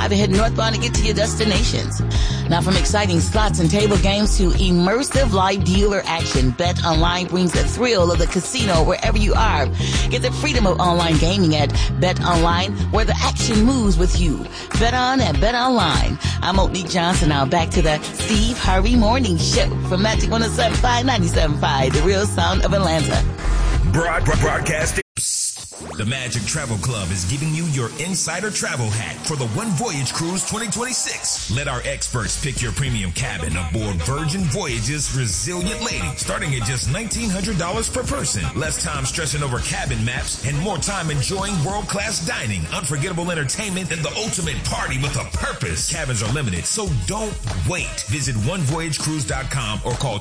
I-95 and head northbound to get to your destinations. Now, from exciting slots and table games to immersive live dealer action, Bet Online brings the thrill of the casino wherever you are. Get the freedom of online gaming at Bet Online, where the action moves with you. Bet on and Bet Online. I'm Monique Johnson. Now back to the Steve Harvey Morning Show from Magic 107.5, 97.5, the real sound of Atlanta. Broadcasting. The Magic Travel Club is giving you your insider travel hack for the One Voyage Cruise 2026. Let our experts pick your premium cabin aboard Virgin Voyages Resilient Lady, starting at just $1,900 per person. Less time stressing over cabin maps and more time enjoying world-class dining, unforgettable entertainment, and the ultimate party with a purpose. Cabins are limited, so don't wait. Visit onevoyagecruise.com or call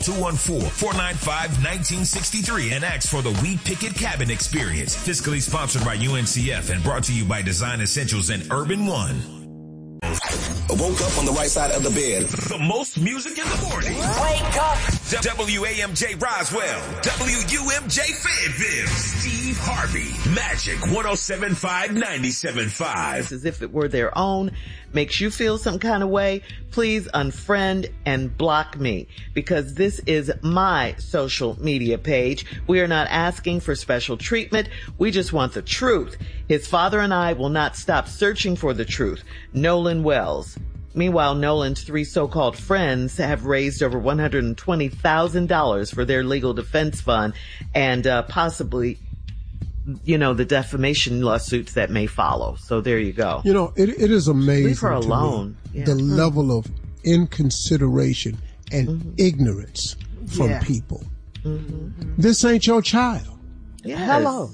214-495-1963 and ask for the We Pick It Cabin experience. Fiscally sponsored by UNCF and brought to you by Design Essentials and Urban One. I woke up on the right side of the bed. The most music in the morning. Wake up! WAMJ Roswell, WUMJ Fayetteville, Steve Harvey, Magic 107.5, 97.5. As if it were their own, makes you feel some kind of way, please unfriend and block me, because this is my social media page. We are not asking for special treatment. We just want the truth. His father and I will not stop searching for the truth. Nolan Wells. Meanwhile, Nolan's 3 so-called friends have raised over $120,000 for their legal defense fund and possibly, the defamation lawsuits that may follow. So there you go. It is amazing. Leave her alone. The level of inconsideration and ignorance from people. Mm-hmm. This ain't your child. Yes. Hello.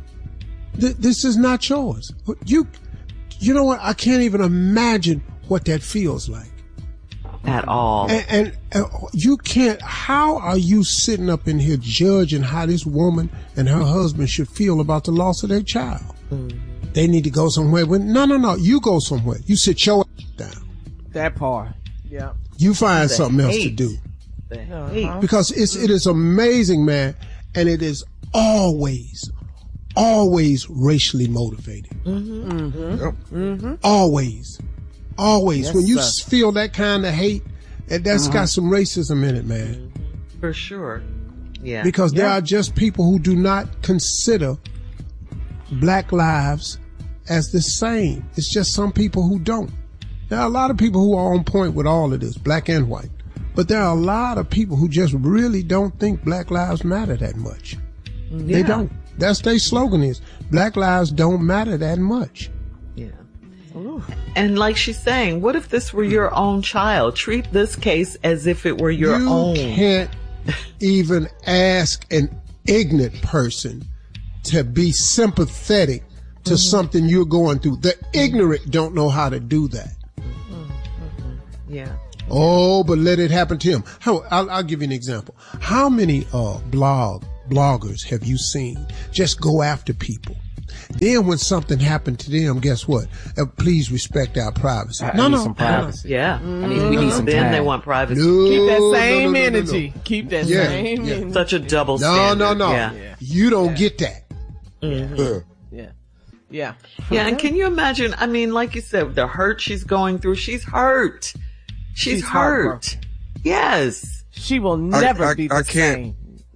This is not yours. You know what? I can't even imagine what that feels like. At all. And you can't, how are you sitting up in here judging how this woman and her husband should feel about the loss of their child? Mm-hmm. They need to go somewhere. No. You go somewhere. You sit your down. That part. Yeah. You find something else to do. Because it is amazing, man. And it is always racially motivated. Mm-hmm. Mm-hmm. Yep. Mm-hmm. Always. Yes, when you feel that kind of hate, that's got some racism in it, man. For sure. Yeah. Because there are just people who do not consider black lives as the same. It's just some people who don't. There are a lot of people who are on point with all of this, black and white. But there are a lot of people who just really don't think black lives matter that much. Yeah. They don't. That's their slogan is, black lives don't matter that much. Yeah. Ooh. And like she's saying, what if this were your own child? Treat this case as if it were your own. You can't even ask an ignorant person to be sympathetic to something you're going through. The ignorant don't know how to do that. Yeah. Oh, but let it happen to him. I'll give you an example. How many bloggers have you seen just go after people? Then when something happened to them, guess what? Please respect our privacy. I need some privacy. Yeah. We need some Then time. they want privacy. Keep that same energy. Keep that same energy. Such a double standard. No. Yeah. You don't get that. Mm-hmm. Yeah. And can you imagine, like you said, the hurt she's going through, she's hurt. She's hurt. Yes. She will never be the same.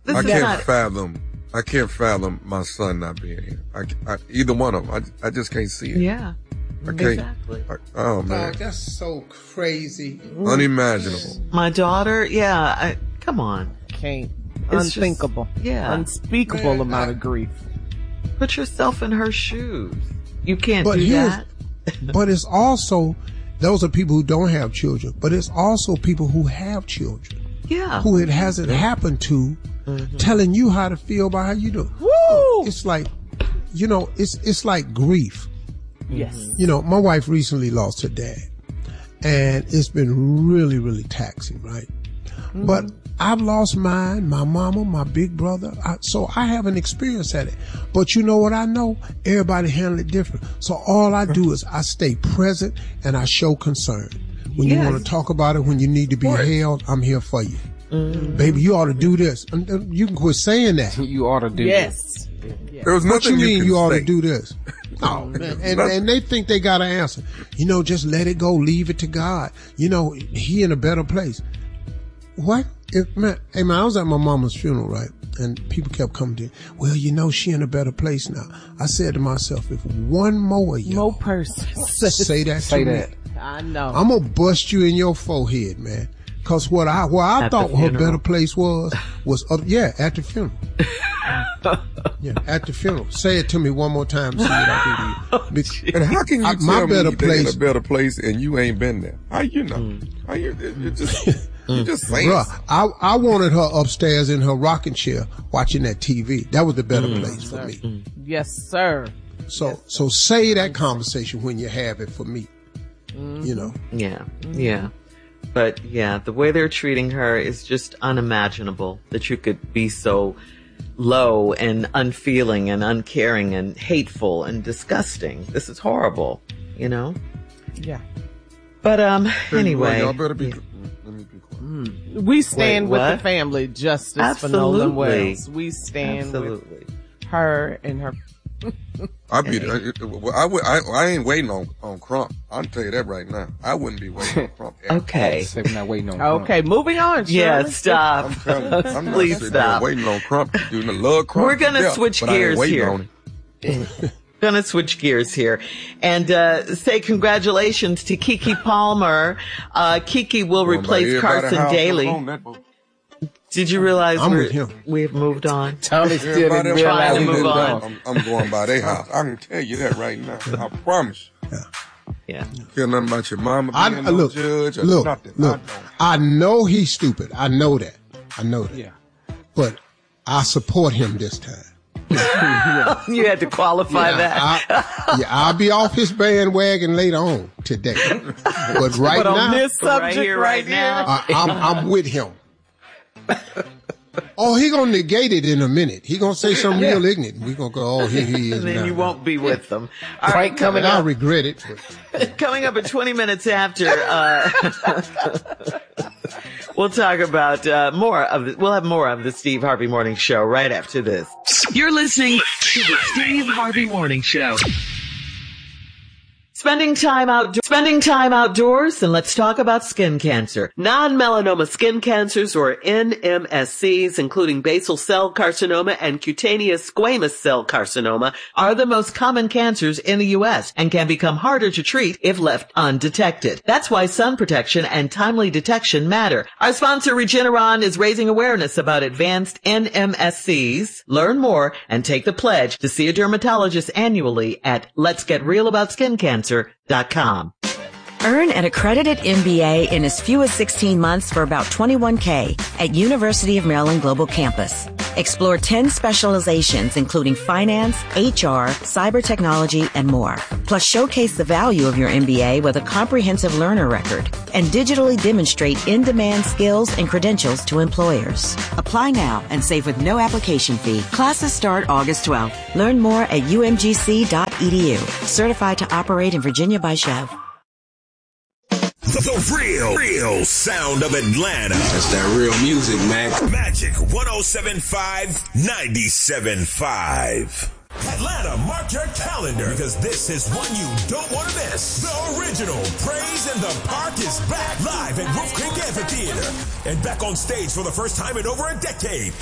I can't fathom my son not being here. Either one of them. I just can't see it. Yeah. I can't. Exactly. Oh, man. That's so crazy. Unimaginable. My daughter, come on. Can't. It's unthinkable. Unspeakable amount of grief. Put yourself in her shoes. You can't do that. But it's also, those are people who don't have children, but it's also people who have children. Yeah. Who it hasn't happened to, telling you how to feel about how you do. Woo! It's like, it's like grief. Yes. My wife recently lost her dad, and it's been really, really taxing, right? Mm-hmm. But I've lost mine, my mama, my big brother, so I haven't experienced that. But you know what I know? Everybody handle it different. So all I do is I stay present and I show concern. When you want to talk about it, when you need to be held, I'm here for you. Mm-hmm. Baby, you ought to do this. You can quit saying that. You ought to do this. There was nothing what you mean you ought to do this? Oh, man. And they think they got an answer. Just let it go. Leave it to God. He in a better place. What? Hey, man, I was at my mama's funeral, right? And people kept coming to, well, she in a better place now. I said to myself, if one more of y'all person say that to me, I know. I'm going to bust you in your forehead, man. Cause where I thought her better place was up, at the funeral. At the funeral. Say it to me one more time. See what I do to you. And how can you tell me better they in a better place and you ain't been there? How you know? How you just saying? Bruh, I wanted her upstairs in her rocking chair watching that TV. That was the better place for me. Yes, sir. So say that conversation when you have it for me. Yeah. But yeah, the way they're treating her is just unimaginable, that you could be so low and unfeeling and uncaring and hateful and disgusting. This is horrible, Yeah. But anyway. Y'all better be. Let me be quiet. We stand with the family, Justice for Nolan Wells. We stand with her and her. I ain't waiting on Crump. I'll tell you that right now. I wouldn't be waiting on Crump. Okay. I'm not waiting on Crump. Okay, moving on. Yeah, stop. I'm not Please stop. Waiting on Crump. Love Crump. We're gonna switch gears here. Gonna switch gears here and say congratulations to Keke Palmer. Keke will replace Carson Daly. Did you realize we've moved on? Tony still didn't realize we moved on. I'm going by their house. I can tell you that right now. I promise. Yeah. Care nothing about your mama being no judge or nothing. Look. I know he's stupid. I know that. Yeah. But I support him this time. You had to qualify that. I'll be off his bandwagon later on today. But right now, on this subject right now, I'm with him. Oh, he gonna negate it in a minute. He gonna say something real ignorant. We gonna go, here he is. And then now. you won't be with them. All right, coming up. I'll regret it. Coming up at 20 minutes after, we'll talk about we'll have more of the Steve Harvey Morning Show right after this. You're listening to the Steve Harvey Morning Show. Spending time outdoors, and let's talk about skin cancer. Non-melanoma skin cancers, or NMSCs, including basal cell carcinoma and cutaneous squamous cell carcinoma, are the most common cancers in the U.S. and can become harder to treat if left undetected. That's why sun protection and timely detection matter. Our sponsor, Regeneron, is raising awareness about advanced NMSCs. Learn more and take the pledge to see a dermatologist annually at letsgetrealaboutSkinCancer.com. Earn an accredited MBA in as few as 16 months for about $21K at University of Maryland Global Campus. Explore 10 specializations, including finance, HR, cyber technology, and more. Plus, showcase the value of your MBA with a comprehensive learner record and digitally demonstrate in-demand skills and credentials to employers. Apply now and save with no application fee. Classes start August 12th. Learn more at umgc.edu. Certified to operate in Virginia by Chev. The real sound of Atlanta. That's that real music, man. Magic 107.5, 97.5. Atlanta, mark your calendar, because this is one you don't want to miss. The original Praise in the Park is back live at Wolf Creek Amphitheater and back on stage for the first time in over a decade.